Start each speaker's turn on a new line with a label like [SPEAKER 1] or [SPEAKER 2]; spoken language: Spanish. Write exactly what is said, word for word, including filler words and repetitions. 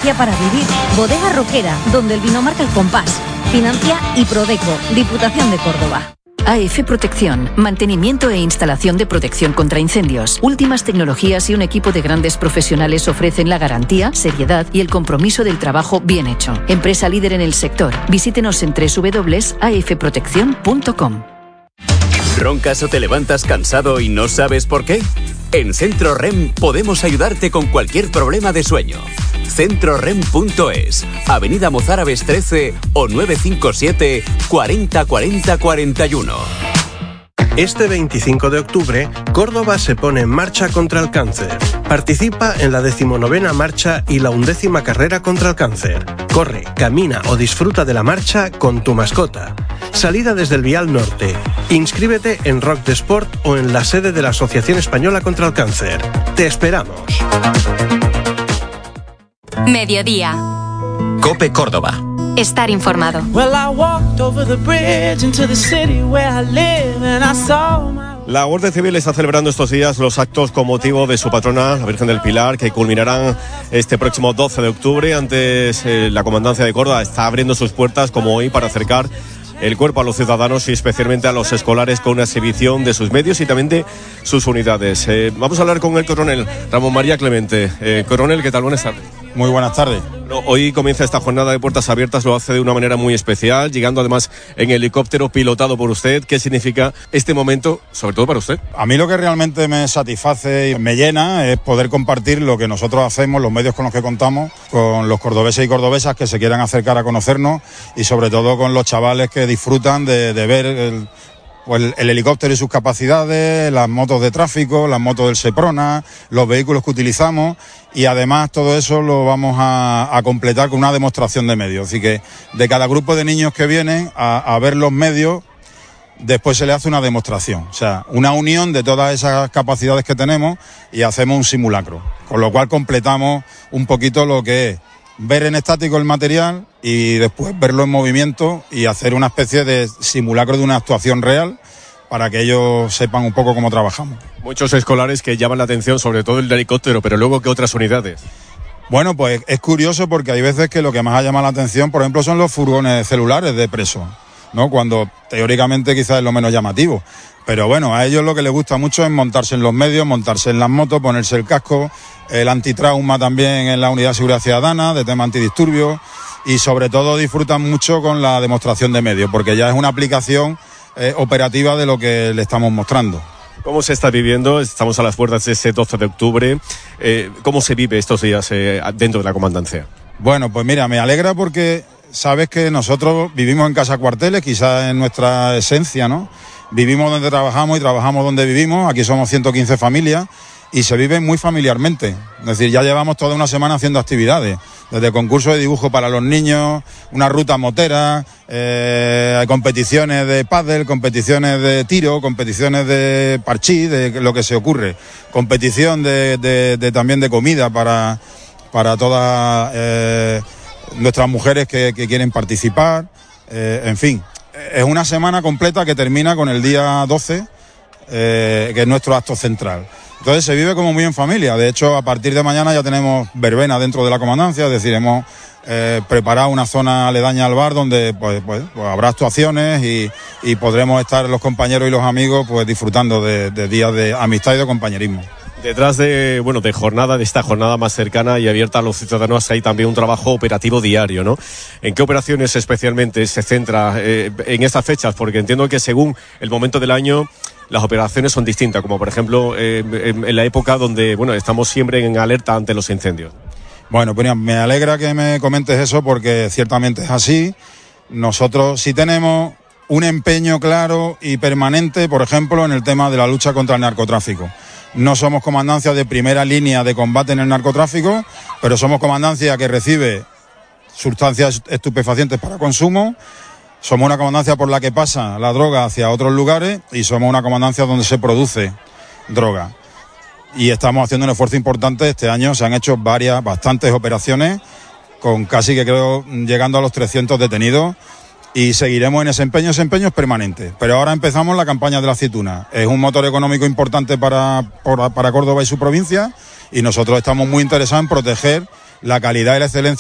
[SPEAKER 1] experiencia para vivir. Bodega Roquera, donde el vino marca el compás. Financia y Prodeco, Diputación de Córdoba.
[SPEAKER 2] A F Protección, mantenimiento e instalación de protección contra incendios. Últimas tecnologías y un equipo de grandes profesionales ofrecen la garantía, seriedad y el compromiso del trabajo bien hecho. Empresa líder en el sector. Visítenos en doble u doble u doble u punto a f protección punto com.
[SPEAKER 3] ¿Roncas o te levantas cansado y no sabes por qué? En Centro R E M podemos ayudarte con cualquier problema de sueño. centro rem punto es, Avenida Mozárabes trece o nueve cinco siete, cuarenta, cuarenta, cuarenta y uno.
[SPEAKER 4] Este veinticinco de octubre, Córdoba se pone en marcha contra el cáncer. Participa en la decimonovena marcha y la undécima carrera contra el cáncer. Corre, camina o disfruta de la marcha con tu mascota. Salida desde el Vial Norte. Inscríbete en Rock de Sport o en la sede de la Asociación Española contra el Cáncer. ¡Te esperamos!
[SPEAKER 5] Mediodía.
[SPEAKER 6] COPE Córdoba.
[SPEAKER 5] Estar informado.
[SPEAKER 7] La Guardia Civil está celebrando estos días los actos con motivo de su patrona, la Virgen del Pilar, que culminarán este próximo doce de octubre. Antes, eh, la Comandancia de Córdoba está abriendo sus puertas, como hoy, para acercar el cuerpo a los ciudadanos y especialmente a los escolares con una exhibición de sus medios y también de sus unidades. Eh, vamos a hablar con el coronel Ramón María Clemente. Eh, coronel, ¿qué tal? Buenas tardes.
[SPEAKER 8] Muy buenas tardes.
[SPEAKER 7] Bueno, hoy comienza esta jornada de puertas abiertas, lo hace de una manera muy especial, llegando además en helicóptero pilotado por usted. ¿Qué significa este momento, sobre todo para usted?
[SPEAKER 8] A mí lo que realmente me satisface y me llena es poder compartir lo que nosotros hacemos, los medios con los que contamos, con los cordobeses y cordobesas que se quieran acercar a conocernos y sobre todo con los chavales que disfrutan de, de ver el, el, el helicóptero y sus capacidades, las motos de tráfico, las motos del Seprona, los vehículos que utilizamos. Y además todo eso lo vamos a, a completar con una demostración de medios. Así que de cada grupo de niños que vienen a, a ver los medios, después se le hace una demostración. O sea, una unión de todas esas capacidades que tenemos y hacemos un simulacro. Con lo cual completamos un poquito lo que es ver en estático el material y después verlo en movimiento y hacer una especie de simulacro de una actuación real para que ellos sepan un poco cómo trabajamos.
[SPEAKER 7] Muchos escolares que llaman la atención, sobre todo el helicóptero, pero luego, ¿qué otras unidades?
[SPEAKER 8] Bueno, pues es curioso porque hay veces que lo que más ha llamado la atención, por ejemplo, son los furgones celulares de presos, ¿no? Cuando teóricamente quizás es lo menos llamativo. Pero bueno, a ellos lo que les gusta mucho es montarse en los medios, montarse en las motos, ponerse el casco, el antitrauma también en la Unidad de Seguridad Ciudadana, de tema antidisturbios, y sobre todo disfrutan mucho con la demostración de medios, porque ya es una aplicación eh, operativa de lo que le estamos mostrando.
[SPEAKER 7] ¿Cómo se está viviendo? Estamos a las puertas de ese doce de octubre. Eh, ¿Cómo se vive estos días eh, dentro de la comandancia?
[SPEAKER 8] Bueno, pues mira, me alegra porque sabes que nosotros vivimos en casa cuarteles, quizás en nuestra esencia, ¿no? Vivimos donde trabajamos y trabajamos donde vivimos. Aquí somos ciento quince familias y se vive muy familiarmente. Es decir, ya llevamos toda una semana haciendo actividades, desde concursos de dibujo para los niños, una ruta motera, eh, competiciones de pádel, competiciones de tiro, competiciones de parchís, de lo que se ocurre, competición de, de, de también de comida para, para todas eh, nuestras mujeres que, que quieren participar, eh, en fin. Es una semana completa que termina con el día doce, eh, que es nuestro acto central. Entonces se vive como muy en familia. De hecho, a partir de mañana ya tenemos verbena dentro de la comandancia, es decir, hemos eh, preparado una zona aledaña al bar donde pues, pues, pues habrá actuaciones y, y podremos estar los compañeros y los amigos pues disfrutando de, de días de amistad y de compañerismo.
[SPEAKER 7] Detrás de, bueno, de jornada, de esta jornada más cercana y abierta a los ciudadanos, hay también un trabajo operativo diario, ¿no? ¿En qué operaciones especialmente se centra eh, en estas fechas? Porque entiendo que según el momento del año las operaciones son distintas, como por ejemplo eh, en, en la época donde, bueno, estamos siempre en alerta ante los incendios.
[SPEAKER 8] Bueno, pues me alegra que me comentes eso porque ciertamente es así. Nosotros sí tenemos un empeño claro y permanente, por ejemplo, en el tema de la lucha contra el narcotráfico. No somos comandancia de primera línea de combate en el narcotráfico, pero somos comandancia que recibe sustancias estupefacientes para consumo. Somos una comandancia por la que pasa la droga hacia otros lugares y somos una comandancia donde se produce droga. Y estamos haciendo un esfuerzo importante. Este año se han hecho varias, bastantes operaciones, con casi que creo llegando a los trescientos detenidos. Y seguiremos en ese empeño, ese empeño es permanente. Pero ahora empezamos la campaña de la aceituna. Es un motor económico importante para, para, para Córdoba y su provincia y nosotros estamos muy interesados en proteger la calidad y la excelencia